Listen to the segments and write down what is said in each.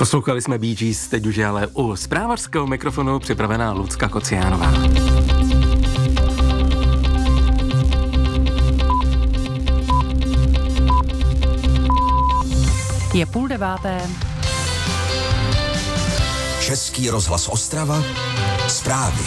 Poslouchali jsme Bee Gees, teď už je ale u zprávařského mikrofonu připravená Lucka Kociánová. Je 8:30. Český rozhlas Ostrava, zprávy.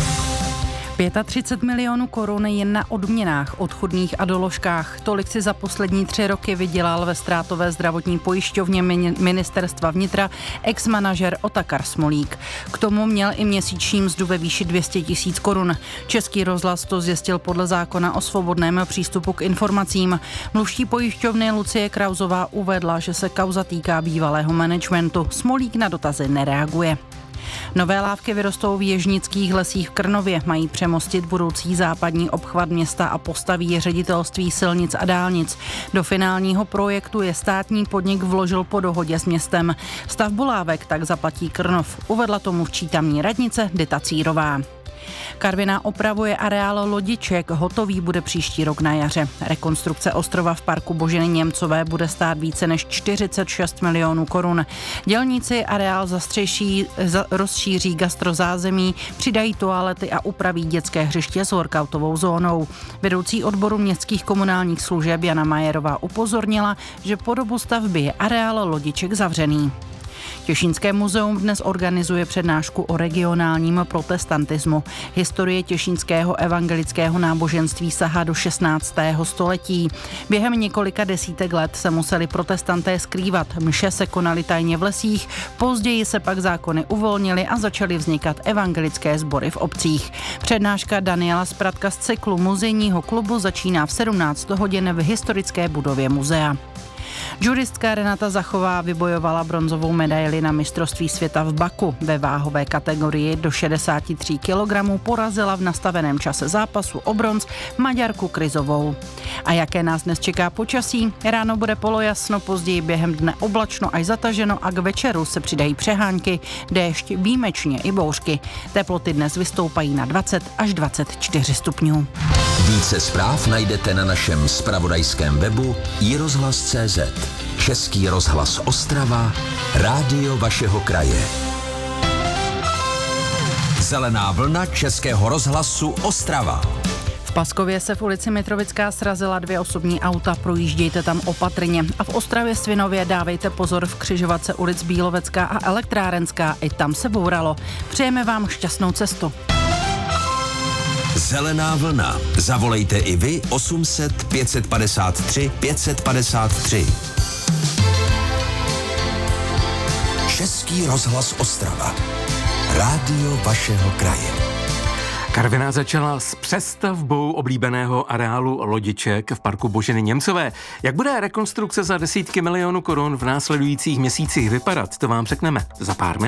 35 milionů korun jen na odměnách, odchodných a doložkách. Tolik si za poslední 3 roky vydělal ve ztrátové zdravotní pojišťovně ministerstva vnitra ex-manažer Otakar Smolík. K tomu měl i měsíční mzdu ve výši 200 000 korun. Český rozhlas to zjistil podle zákona o svobodném přístupu k informacím. Mluvčí pojišťovny Lucie Krausová uvedla, že se kauza týká bývalého managementu. Smolík na dotazy nereaguje. Nové lávky vyrostou v Ježnických lesích v Krnově, mají přemostit budoucí západní obchvat města a postaví ředitelství silnic a dálnic. Do finálního projektu je státní podnik vložil po dohodě s městem. Stavbu lávek tak zaplatí Krnov, uvedla to mluvčí tamní radnice Dita Círová. Karviná opravuje areál lodiček, hotový bude příští rok na jaře. Rekonstrukce ostrova v parku Boženy Němcové bude stát více než 46 milionů korun. Dělníci areál rozšíří gastrozázemí, přidají toalety a upraví dětské hřiště s workoutovou zónou. Vedoucí odboru městských komunálních služeb Jana Majerová upozornila, že po dobu stavby je areál lodiček zavřený. Těšínské muzeum dnes organizuje přednášku o regionálním protestantismu. Historie těšínského evangelického náboženství sahá do 16. století. Během několika desítek let se museli protestanté skrývat. Mše se konaly tajně v lesích, později se pak zákony uvolnily a začaly vznikat evangelické sbory v obcích. Přednáška Daniela Spratka z cyklu muzejního klubu začíná v 17 hodin v historické budově muzea. Judistka Renata Zachová vybojovala bronzovou medaili na mistrovství světa v Baku. Ve váhové kategorii do 63 kg porazila v nastaveném čase zápasu o bronz Maďarku Kryzovou. A jaké nás dnes čeká počasí? Ráno bude polojasno, později během dne oblačno až zataženo a k večeru se přidají přehánky, déšť, výjimečně i bouřky. Teploty dnes vystoupají na 20 až 24 stupňů. Více zpráv najdete na našem zpravodajském webu iRozhlas.cz. Český rozhlas Ostrava, rádio vašeho kraje. Zelená vlna Českého rozhlasu Ostrava. V Paskově se v ulici Mitrovická srazila 2 osobní auta, projíždějte tam opatrně. A v Ostravě Svinově dávejte pozor v křižovatce ulic Bílovecká a Elektrárenská, i tam se bouralo. Přejeme vám šťastnou cestu. Zelená vlna. Zavolejte i vy 800 553 553. Český rozhlas Ostrava. Rádio vašeho kraje. Karviná začala s přestavbou oblíbeného areálu lodiček v parku Boženy Němcové. Jak bude rekonstrukce za desítky milionů korun v následujících měsících vypadat, to vám řekneme za pár minut.